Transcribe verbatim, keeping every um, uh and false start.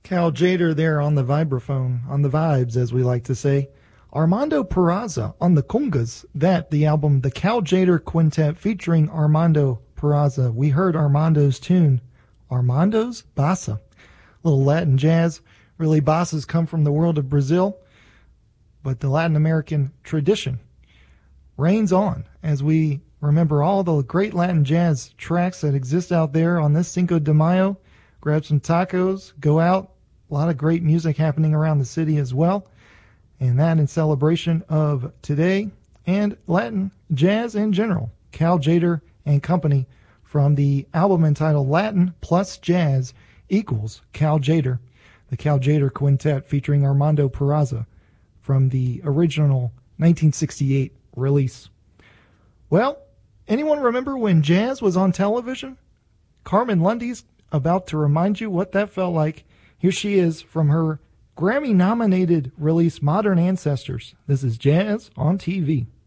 Cal Jader there on the vibraphone, on the vibes, as we like to say. Armando Peraza on the congas. That, the album The Cal Jader Quintet featuring Armando Peraza. We heard Armando's tune, Armando's Bossa. Little Latin jazz. Really, bossas come from the world of Brazil, but the Latin American tradition reigns on as we remember all the great Latin jazz tracks that exist out there on this Cinco de Mayo. Grab some tacos, go out. A lot of great music happening around the city as well. And that in celebration of today and Latin jazz in general. Cal Jader and Company from the album entitled Latin plus Jazz equals Cal Jader. The Cal Jader Quintet featuring Armando Peraza from the original nineteen sixty-eight release. Well, anyone remember when jazz was on television? Carmen Lundy's about to remind you what that felt like. Here she is from her Grammy-nominated release Modern Ancestors. This is Jazz on T V.